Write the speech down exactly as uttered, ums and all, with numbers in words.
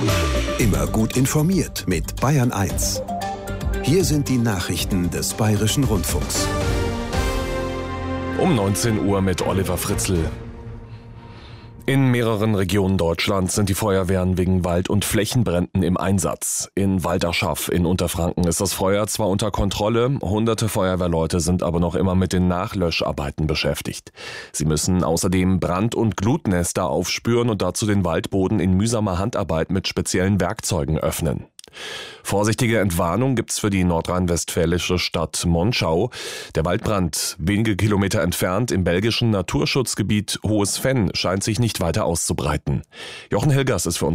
Immer gut informiert mit Bayern eins. Hier sind die Nachrichten des Bayerischen Rundfunks. Um neunzehn Uhr mit Oliver Fritzl. In mehreren Regionen Deutschlands sind die Feuerwehren wegen Wald- und Flächenbränden im Einsatz. In Walderschaff in Unterfranken ist das Feuer zwar unter Kontrolle, hunderte Feuerwehrleute sind aber noch immer mit den Nachlöscharbeiten beschäftigt. Sie müssen außerdem Brand- und Glutnester aufspüren und dazu den Waldboden in mühsamer Handarbeit mit speziellen Werkzeugen öffnen. Vorsichtige Entwarnung gibt's für die nordrhein-westfälische Stadt Monschau. Der Waldbrand wenige Kilometer entfernt im belgischen Naturschutzgebiet Hohes Venn scheint sich nicht weiter auszubreiten. Jochen Hilgers ist für uns